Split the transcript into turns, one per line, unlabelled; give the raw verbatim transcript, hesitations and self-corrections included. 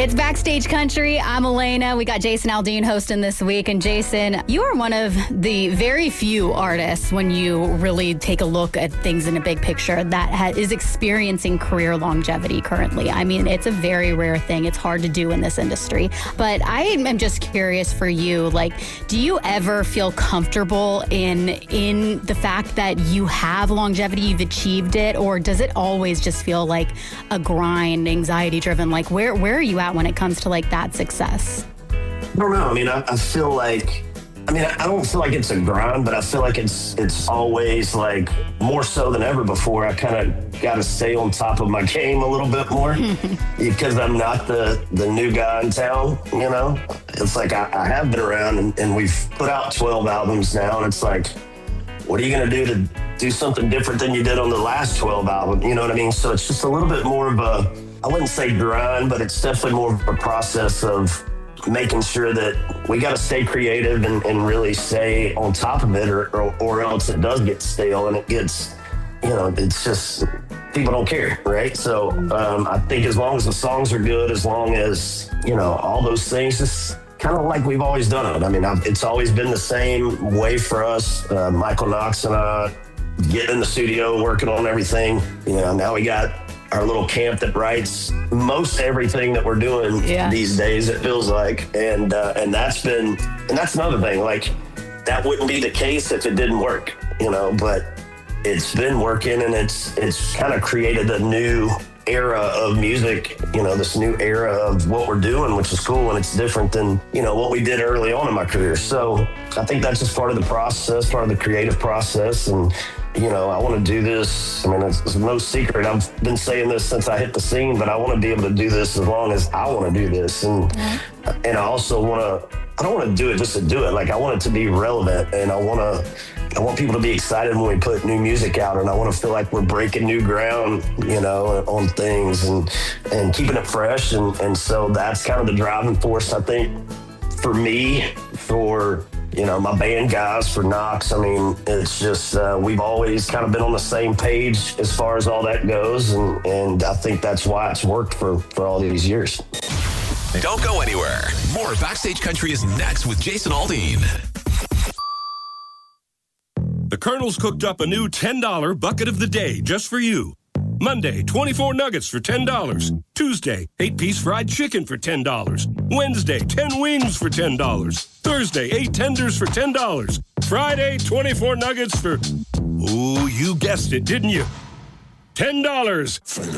It's Backstage Country. I'm Elena. We got Jason Aldean hosting this week. And Jason, you are one of the very few artists, when you really take a look at things in a big picture, that ha- is experiencing career longevity currently. I mean, it's a very rare thing. It's hard to do in this industry. But I am just curious for you, like, do you ever feel comfortable in in the fact that you have longevity, you've achieved it, or does it always just feel like a grind, anxiety driven? Like, where where are you at when it comes to like that success?
I don't know. I mean, I, I feel like, I mean, I don't feel like it's a grind, but I feel like it's it's always like more so than ever before. I kind of got to stay on top of my game a little bit more because I'm not the, the new guy in town, you know? It's like I, I have been around and, and we've put out twelve albums now, and it's like, what are you going to do to do something different than you did on the last twelve albums? You know what I mean? So it's just a little bit more of a, I wouldn't say grind, but it's definitely more of a process of making sure that we got to stay creative and, and really stay on top of it, or, or or else it does get stale and it gets, you know, it's just, people don't care, right? So um, I think as long as the songs are good, as long as, you know, all those things, just kind of like we've always done it. I mean, I've, it's always been the same way for us. Uh, Michael Knox and I getting in the studio, working on everything. You know, now we got our little camp that writes most everything that we're doing yeah. these days, it feels like. And uh, and that's been, and that's another thing, like that wouldn't be the case if it didn't work, you know, but it's been working, and it's it's kind of created a new era of music, you know, this new era of what we're doing, which is cool, and it's different than, you know, what we did early on in my career. So I think that's just part of the process, part of the creative process. And you know, I want to do this. I mean, it's, it's no secret. I've been saying this since I hit the scene, but I want to be able to do this as long as I want to do this. And mm-hmm. and I also want to, I don't want to do it just to do it. Like, I want it to be relevant, and I want to, I want people to be excited when we put new music out, and I want to feel like we're breaking new ground, you know, on things and, and keeping it fresh. And, and so that's kind of the driving force, I think, for me, for, you know, my band guys, for Knox. I mean, it's just, uh, we've always kind of been on the same page as far as all that goes. And, and I think that's why it's worked for, for all these years.
Don't go anywhere. More Backstage Country is next with Jason Aldean.
The Colonel's cooked up a new ten dollar bucket of the day just for you. Monday, twenty-four nuggets for ten dollars. Tuesday, eight-piece fried chicken for ten dollars. Wednesday, ten wings for ten dollars. Thursday, eight tenders for ten dollars. Friday, twenty-four nuggets for, ooh, you guessed it, didn't you? ten dollars.